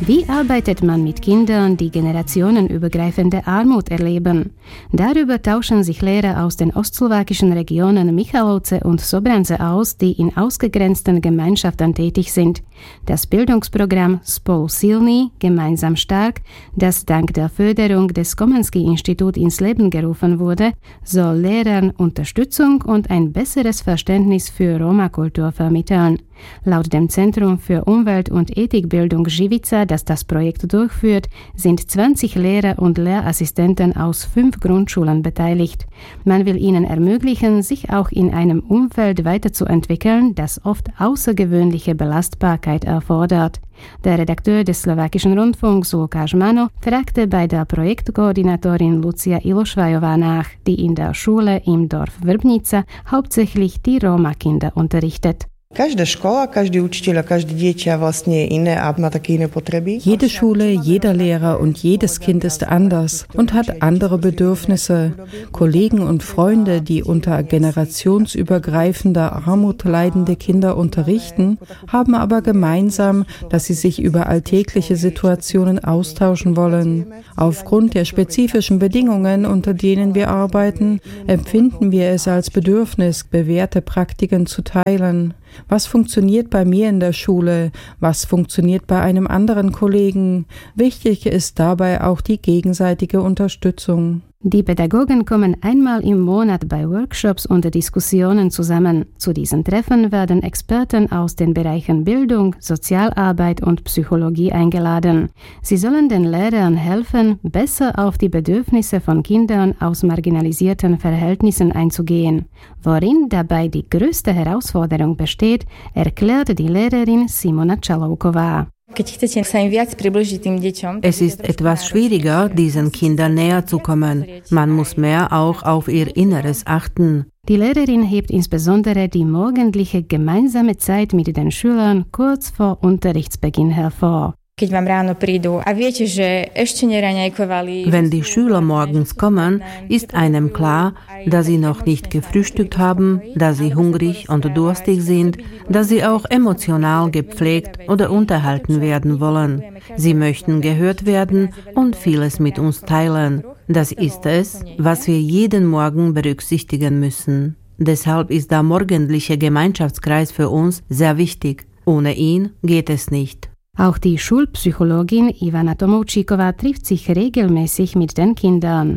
Wie arbeitet man mit Kindern, die generationenübergreifende Armut erleben? Darüber tauschen sich Lehrer aus den ostslowakischen Regionen Michalovce und Sobrance aus, die in ausgegrenzten Gemeinschaften tätig sind. Das Bildungsprogramm Spolu silní, gemeinsam stark, das dank der Förderung des Komenský-Institut ins Leben gerufen wurde, soll Lehrern Unterstützung und ein besseres Verständnis für Roma-Kultur vermitteln. Laut dem Zentrum für Umwelt- und Ethikbildung Živica, das das Projekt durchführt, sind 20 Lehrer und Lehrassistenten aus 5 Grundschulen beteiligt. Man will ihnen ermöglichen, sich auch in einem Umfeld weiterzuentwickeln, das oft außergewöhnliche Belastbarkeit erfordert. Der Redakteur des slowakischen Rundfunks Lukáš Mano fragte bei der Projektkoordinatorin Lucia Ilošvajová nach, die in der Schule im Dorf Vrbnica hauptsächlich die Roma-Kinder unterrichtet. Každá škola, každý učiteľ a každé dieťa vlastne je iné a má také iné potreby. Jede Schule, jeder Lehrer und jedes Kind ist anders und hat andere Bedürfnisse. Kollegen und Freunde, die unter generationsübergreifender Armut leidende Kinder unterrichten, haben aber gemeinsam, dass sie sich über alltägliche Situationen austauschen wollen. Aufgrund der spezifischen Bedingungen, unter denen wir arbeiten, empfinden wir es als Bedürfnis, bewährte Praktiken zu teilen. Was funktioniert bei mir in der Schule? Was funktioniert bei einem anderen Kollegen? Wichtig ist dabei auch die gegenseitige Unterstützung. Die Pädagogen kommen einmal im Monat bei Workshops und Diskussionen zusammen. Zu diesen Treffen werden Experten aus den Bereichen Bildung, Sozialarbeit und Psychologie eingeladen. Sie sollen den Lehrern helfen, besser auf die Bedürfnisse von Kindern aus marginalisierten Verhältnissen einzugehen. Worin dabei die größte Herausforderung besteht, erklärt die Lehrerin Simona Čalouková. Es ist etwas schwieriger, diesen Kindern näher zu kommen. Man muss mehr auch auf ihr Inneres achten. Die Lehrerin hebt insbesondere die morgendliche gemeinsame Zeit mit den Schülern kurz vor Unterrichtsbeginn hervor. Wenn die Schüler morgens kommen, ist einem klar, dass sie noch nicht gefrühstückt haben, dass sie hungrig und durstig sind, dass sie auch emotional gepflegt oder unterhalten werden wollen. Sie möchten gehört werden und vieles mit uns teilen. Das ist es, was wir jeden Morgen berücksichtigen müssen. Deshalb ist der morgendliche Gemeinschaftskreis für uns sehr wichtig. Ohne ihn geht es nicht. Auch die Schulpsychologin Ivana Tomoučíková trifft sich regelmäßig mit den Kindern.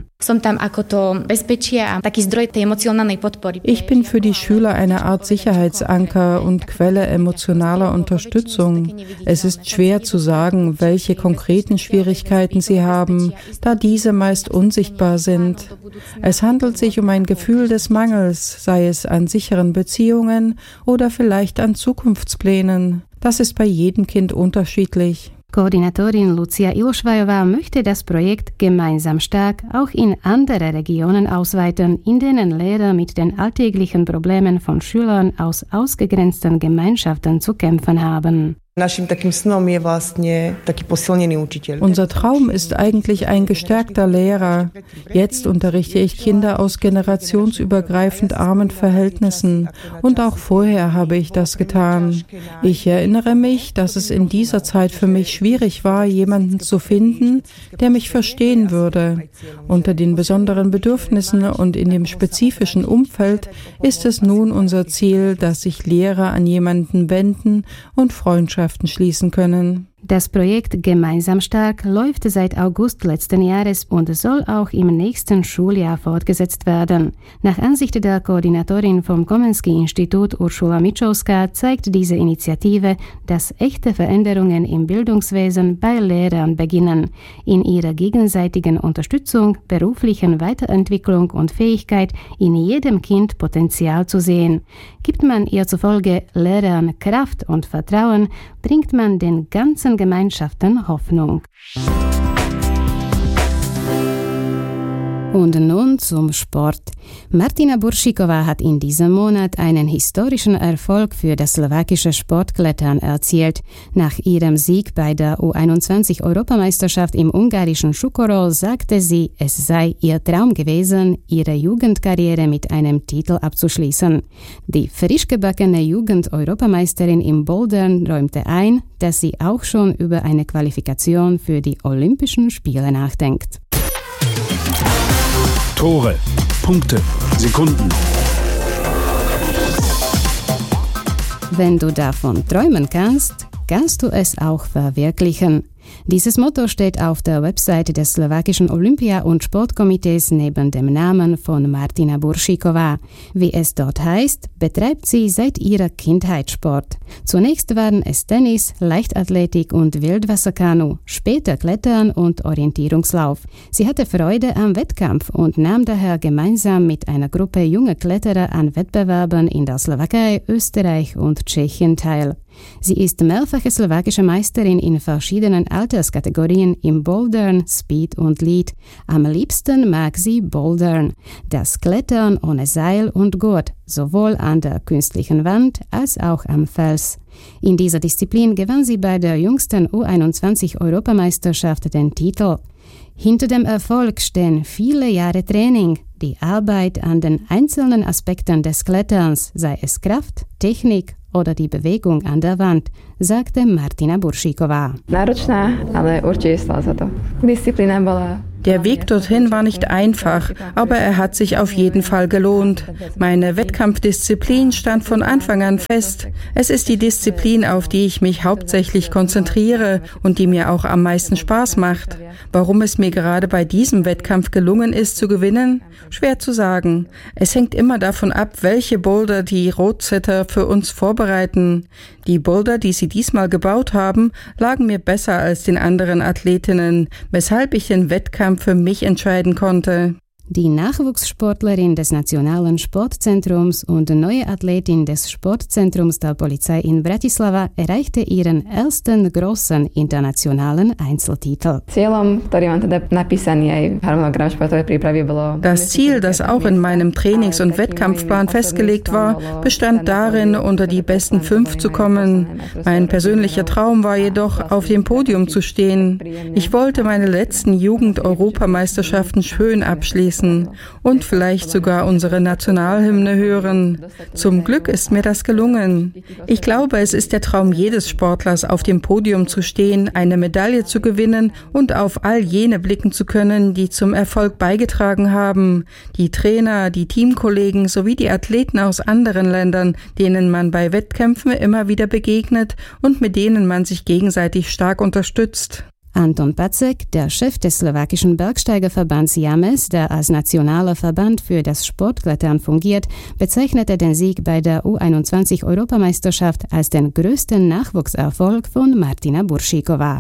Ich bin für die Schüler eine Art Sicherheitsanker und Quelle emotionaler Unterstützung. Es ist schwer zu sagen, welche konkreten Schwierigkeiten sie haben, da diese meist unsichtbar sind. Es handelt sich um ein Gefühl des Mangels, sei es an sicheren Beziehungen oder vielleicht an Zukunftsplänen. Das ist bei jedem Kind unterschiedlich. Koordinatorin Lucia Ilošvajová möchte das Projekt Gemeinsam stark auch in andere Regionen ausweiten, in denen Lehrer mit den alltäglichen Problemen von Schülern aus ausgegrenzten Gemeinschaften zu kämpfen haben. Unser Traum ist eigentlich ein gestärkter Lehrer. Jetzt unterrichte ich Kinder aus generationsübergreifend armen Verhältnissen und auch vorher habe ich das getan. Ich erinnere mich, dass es in dieser Zeit für mich schwierig war, jemanden zu finden, der mich verstehen würde. Unter den besonderen Bedürfnissen und in dem spezifischen Umfeld ist es nun unser Ziel, dass sich Lehrer an jemanden wenden und Freundschaften schließen können. Das Projekt Gemeinsam stark läuft seit August letzten Jahres und soll auch im nächsten Schuljahr fortgesetzt werden. Nach Ansicht der Koordinatorin vom Komenský-Institut Uršula Mičovská zeigt diese Initiative, dass echte Veränderungen im Bildungswesen bei Lehrern beginnen. In ihrer gegenseitigen Unterstützung, beruflichen Weiterentwicklung und Fähigkeit, in jedem Kind Potenzial zu sehen. Gibt man ihr zufolge Lehrern Kraft und Vertrauen, bringt man den ganzen Gemeinschaften Hoffnung. Und nun zum Sport. Martina Buršíková hat in diesem Monat einen historischen Erfolg für das slowakische Sportklettern erzielt. Nach ihrem Sieg bei der U21-Europameisterschaft im ungarischen Sukorol sagte sie, es sei ihr Traum gewesen, ihre Jugendkarriere mit einem Titel abzuschließen. Die frisch gebackene Jugend-Europameisterin im Bouldern räumte ein, dass sie auch schon über eine Qualifikation für die Olympischen Spiele nachdenkt. Tore, Punkte, Sekunden. Wenn du davon träumen kannst, kannst du es auch verwirklichen. Dieses Motto steht auf der Webseite des slowakischen Olympia- und Sportkomitees neben dem Namen von Martina Buršíková. Wie es dort heißt, betreibt sie seit ihrer Kindheit Sport. Zunächst waren es Tennis, Leichtathletik und Wildwasserkanu, später Klettern und Orientierungslauf. Sie hatte Freude am Wettkampf und nahm daher gemeinsam mit einer Gruppe junger Kletterer an Wettbewerben in der Slowakei, Österreich und Tschechien teil. Sie ist mehrfache slowakische Meisterin in verschiedenen Alterskategorien im Bouldern, Speed und Lead. Am liebsten mag sie Bouldern, das Klettern ohne Seil und Gurt, sowohl an der künstlichen Wand als auch am Fels. In dieser Disziplin gewann sie bei der jüngsten U21-Europameisterschaft den Titel. Hinter dem Erfolg stehen viele Jahre Training, die Arbeit an den einzelnen Aspekten des Kletterns, sei es Kraft, Technik oder die Bewegung an der Wand, sagte Martina Buršíková. Der Weg dorthin war nicht einfach, aber er hat sich auf jeden Fall gelohnt. Meine Wettkampfdisziplin stand von Anfang an fest. Es ist die Disziplin, auf die ich mich hauptsächlich konzentriere und die mir auch am meisten Spaß macht. Warum es mir gerade bei diesem Wettkampf gelungen ist zu gewinnen? Schwer zu sagen. Es hängt immer davon ab, welche Boulder die Roadsetter für uns vorbereiten. Die Boulder, die sie diesmal gebaut haben, lagen mir besser als den anderen Athletinnen, weshalb ich den Wettkampf für mich entscheiden konnte. Die Nachwuchssportlerin des Nationalen Sportzentrums und neue Athletin des Sportzentrums der Polizei in Bratislava erreichte ihren ersten großen internationalen Einzeltitel. Das Ziel, das auch in meinem Trainings- und Wettkampfplan festgelegt war, bestand darin, unter die besten 5 zu kommen. Mein persönlicher Traum war jedoch, auf dem Podium zu stehen. Ich wollte meine letzten Jugend-Europameisterschaften schön abschließen und vielleicht sogar unsere Nationalhymne hören. Zum Glück ist mir das gelungen. Ich glaube, es ist der Traum jedes Sportlers, auf dem Podium zu stehen, eine Medaille zu gewinnen und auf all jene blicken zu können, die zum Erfolg beigetragen haben. Die Trainer, die Teamkollegen sowie die Athleten aus anderen Ländern, denen man bei Wettkämpfen immer wieder begegnet und mit denen man sich gegenseitig stark unterstützt. Anton Pacek, der Chef des slowakischen Bergsteigerverbands JAMES, der als nationaler Verband für das Sportklettern fungiert, bezeichnete den Sieg bei der U21-Europameisterschaft als den größten Nachwuchserfolg von Martina Buršíková.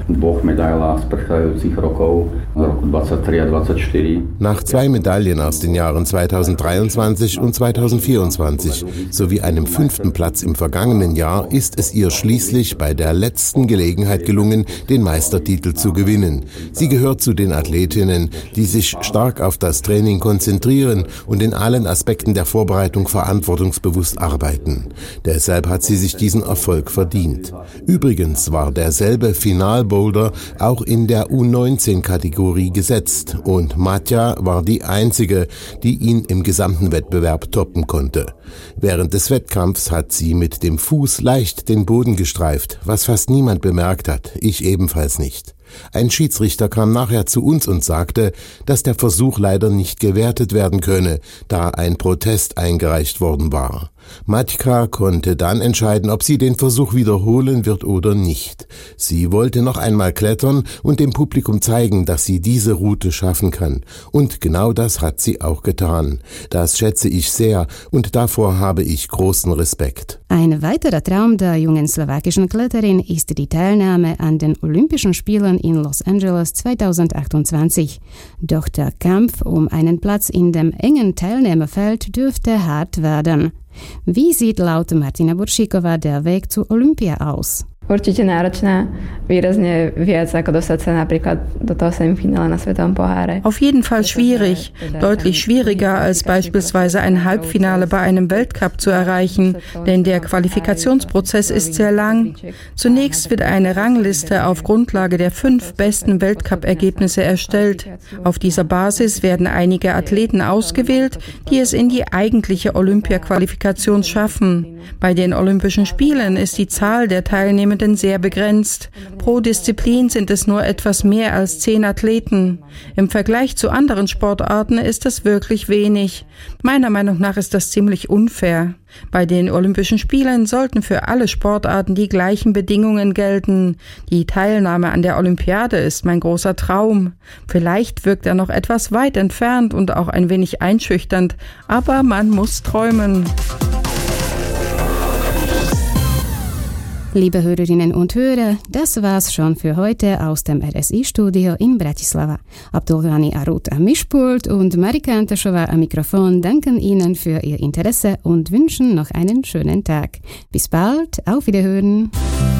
Nach 2 Medaillen aus den Jahren 2023 und 2024 sowie einem 5. Platz im vergangenen Jahr ist es ihr schließlich bei der letzten Gelegenheit gelungen, den Meistertitel zu gewinnen. Sie gehört zu den Athletinnen, die sich stark auf das Training konzentrieren und in allen Aspekten der Vorbereitung verantwortungsbewusst arbeiten. Deshalb hat sie sich diesen Erfolg verdient. Übrigens war derselbe Finalboulder auch in der U19-Kategorie gesetzt und Matja war die einzige, die ihn im gesamten Wettbewerb toppen konnte. Während des Wettkampfs hat sie mit dem Fuß leicht den Boden gestreift, was fast niemand bemerkt hat, ich ebenfalls nicht. Ein Schiedsrichter kam nachher zu uns und sagte, dass der Versuch leider nicht gewertet werden könne, da ein Protest eingereicht worden war. Matka konnte dann entscheiden, ob sie den Versuch wiederholen wird oder nicht. Sie wollte noch einmal klettern und dem Publikum zeigen, dass sie diese Route schaffen kann. Und genau das hat sie auch getan. Das schätze ich sehr und davor habe ich großen Respekt. Ein weiterer Traum der jungen slowakischen Kletterin ist die Teilnahme an den Olympischen Spielen in Los Angeles 2028. Doch der Kampf um einen Platz in dem engen Teilnehmerfeld dürfte hart werden. Wie sieht laut Martina Buršíková der Weg zu Olympia aus? Určite náročná, výrazne viac ako dostať sa napríklad do toho Semifinále na Svetovom poháre. Auf jeden Fall schwierig, deutlich schwieriger als beispielsweise ein Halbfinale bei einem Weltcup zu erreichen, denn der Qualifikationsprozess ist sehr lang. Zunächst wird eine Rangliste auf Grundlage der 5 besten Weltcup-Ergebnisse erstellt. Auf dieser Basis werden einige Athleten ausgewählt, die es in die eigentliche Olympia-Qualifikation schaffen. Bei den Olympischen Spielen ist die Zahl der Teilnehmenden sehr begrenzt. Pro Disziplin sind es nur etwas mehr als 10 Athleten. Im Vergleich zu anderen Sportarten ist das wirklich wenig. Meiner Meinung nach ist das ziemlich unfair. Bei den Olympischen Spielen sollten für alle Sportarten die gleichen Bedingungen gelten. Die Teilnahme an der Olympiade ist mein großer Traum. Vielleicht wirkt er noch etwas weit entfernt und auch ein wenig einschüchternd, aber man muss träumen. Liebe Hörerinnen und Hörer, das war's schon für heute aus dem RSI-Studio in Bratislava. Abdulghani Arut am Mischpult und Marika Antaschova am Mikrofon danken Ihnen für Ihr Interesse und wünschen noch einen schönen Tag. Bis bald, auf Wiederhören!